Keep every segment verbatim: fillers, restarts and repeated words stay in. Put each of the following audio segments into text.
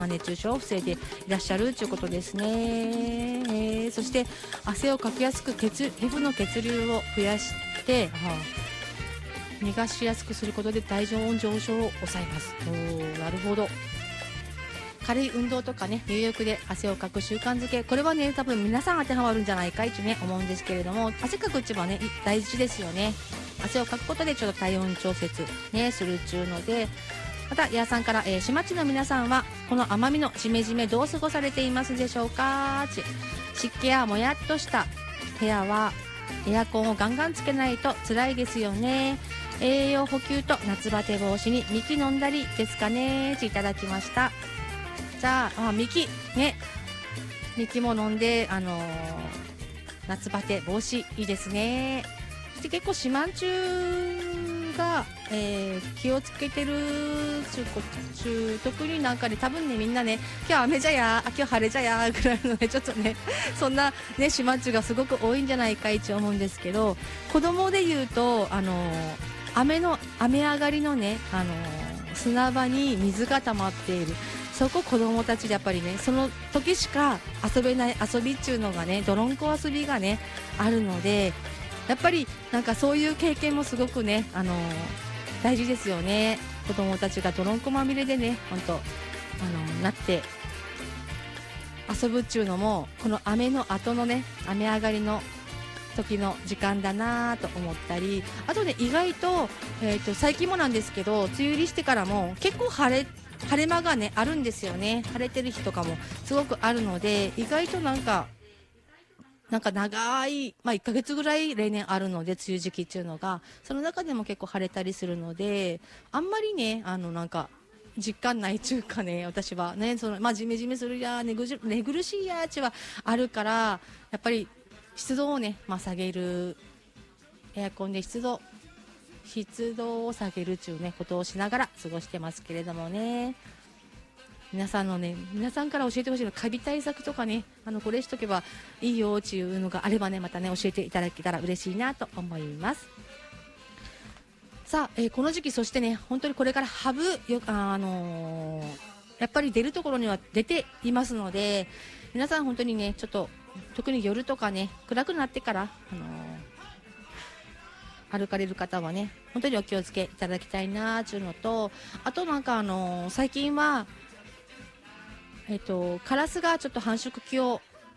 熱中症を防いでいらっしゃるということですね。えー、そして汗をかきやすく血皮膚の血流を増やして逃がしやすくすることで体温上昇を抑えます。おー、なるほど。軽い運動とかね、入浴で汗をかく習慣づけ、これはね多分皆さん当てはまるんじゃないかいとね思うんですけれども、汗かくうちはね大事ですよね。汗をかくことでちょっと体温調節ねするっちゅうので。また、やーさんから、えー、島地の皆さんはこの奄美のジメジメどう過ごされていますでしょうか。湿気やもやっとした部屋はエアコンをガンガンつけないと辛いですよね。栄養補給と夏バテ防止にミキ飲んだりですかね。いただきました。じゃあ、あミキね、ミキも飲んで、あのー、夏バテ防止いいですね。そして結構四万十が、えー、気をつけてる中中特になんかね多分ねみんなね今日雨じゃや今日晴れじゃやぐらいのねちょっとねそんなね四万十がすごく多いんじゃないかいと思うんですけど、子供で言うとあのー、雨の雨上がりのねあのー、砂場に水が溜まっている、そこ子供たちでやっぱりねその時しか遊べない遊びっちゅうのがね泥んこ遊びがねあるので、やっぱりなんかそういう経験もすごくね、あのー、大事ですよね。子供たちが泥んこまみれでね本当、あのー、なって遊ぶっちゅうのもこの雨の後のね雨上がりの時の時間だなと思ったり、あとね意外と、えーと最近もなんですけど梅雨入りしてからも結構晴れ晴れ間がねあるんですよね。晴れてる日とかもすごくあるので、意外となんかなんか長い、まあ、いっかげつぐらい例年あるので梅雨時期っていうのがその中でも結構晴れたりするので、あんまりねあのなんか実感ないっていうかね、私はねその、まあ、ジメジメするや寝ぐじ寝苦しいやちはあるから、やっぱり湿度をね、まあ、下げるエアコンで湿度湿度を下げるというねことをしながら過ごしてますけれどもね。皆さんのね皆さんから教えてほしいのカビ対策とかね、あのこれしとけばいいよっていうのがあればねまたね教えていただけたら嬉しいなと思います。さあ、えー、この時期そしてね本当にこれからハブよあ、あのー、やっぱり出るところには出ていますので、皆さん本当にねちょっと特に夜とかね暗くなってから、あのー、歩かれる方はね本当にお気をつけいただきたいなというのと、あとなんかあのー、最近はえっと、カラスがちょっと繁殖期を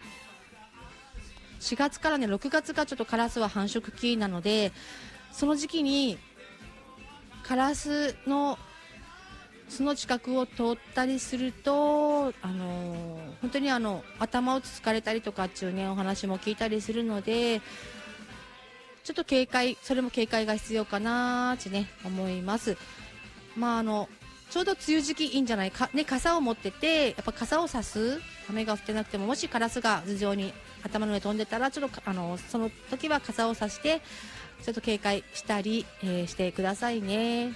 しがつからねろくがつがちょっとカラスは繁殖期なので、その時期にカラスの巣の近くを通ったりすると、あのー、本当にあの頭をつつかれたりとかっていうねお話も聞いたりするので、ちょっと警戒それも警戒が必要かなってね思います。まああのちょうど梅雨時期いいんじゃないか、ね、傘を持っててやっぱ傘を差す、雨が降ってなくてももしカラスが頭上に頭の上飛んでたらちょっとあのその時は傘を差してちょっと警戒したり、えー、してくださいね。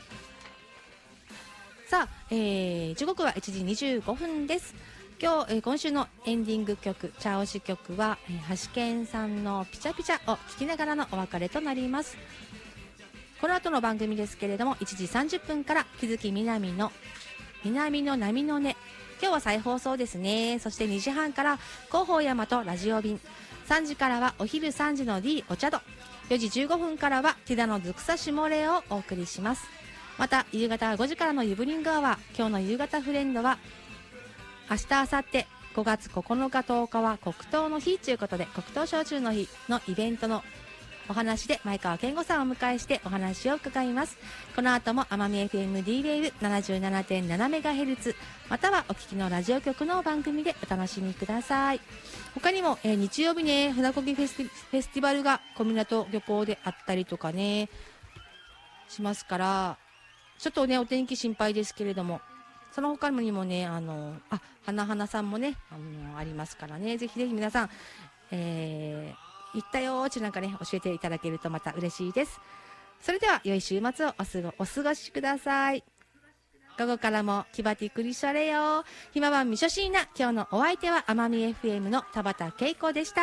さあ、えー、時刻はいちじにじゅうごふんです。今日、えー、今週のエンディング曲茶推し曲は、えー、橋健さんのピチャピチャを聴きながらのお別れとなります。この後の番組ですけれどもいちじさんじゅっぷんから木月みなみの南の波の音、今日は再放送ですね。そしてにじはんから広報山とラジオ便、さんじからはお昼さんじの D お茶戸、よじじゅうごふんからはティダのずくさしもれをお送りします。また夕方ごじからのユブリングアワー、今日の夕方フレンドは明日明後日ごがつここのかとおかは黒糖の日ということで、黒糖焼酎の日のイベントのお話で前川健吾さんをお迎えしてお話を伺います。この後も奄美 エフエム D ウェーブ ななじゅうななてんななメガヘルツ またはお聞きのラジオ局の番組でお楽しみください。他にも、えー、日曜日ね船こぎフェスティ、フェスティバルが小湊漁港であったりとかねしますから、ちょっとねお天気心配ですけれども、その他にもねあのあ花々さんもね あのありますからね、ぜひぜひ皆さん、えー行ったよーちなんかね教えていただけるとまた嬉しいです。それでは良い週末をお過ごお過ごしください。午後からもキバティクリシャレよひまばんみしょしーな。今日のお相手は奄美 エフエム の田畑恵子でした。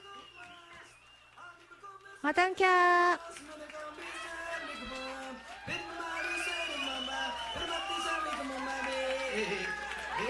またんきゃー。